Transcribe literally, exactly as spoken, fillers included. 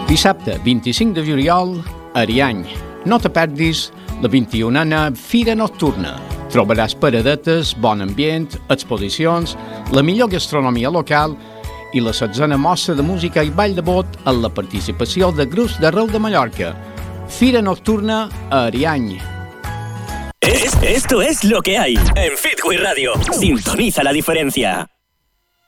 Dissabte, vint-i-cinc de juliol, a Ariany. No te perdis la vint-i-unena Fira Nocturna. Trobaràs paradetes, bon ambient, exposicions, la millor gastronomia local i la setzena mostra de música i ball de bot amb la participació de grups d'arreu de Mallorca. Fira Nocturna a Ariany. Es, esto es lo que hay en Fitway Radio. Sintoniza la diferencia.